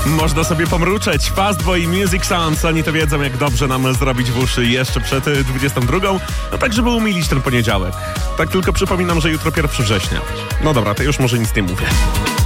Można sobie pomruczeć. Fastboy Music Sounds, oni to wiedzą, jak dobrze nam zrobić w uszy jeszcze przed 22. No tak, żeby umilić ten poniedziałek. Tak tylko przypominam, że jutro 1 września. No dobra, to już może nic nie mówię.